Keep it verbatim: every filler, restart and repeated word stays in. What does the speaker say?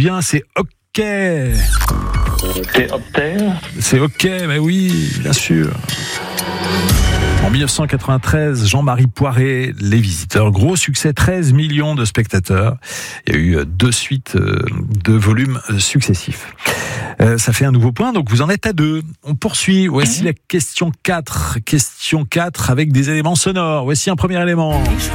bien, c'est OK. C'est Opter. C'est OK, mais oui, bien sûr. En dix-neuf cent quatre-vingt-treize, Jean-Marie Poiré, Les Visiteurs, gros succès, treize millions de spectateurs. Il y a eu deux suites de volumes successifs. Euh, ça fait un nouveau point, donc vous en êtes à deux. On poursuit. Voici mmh. la question quatre. Question quatre avec des éléments sonores. Voici un premier élément.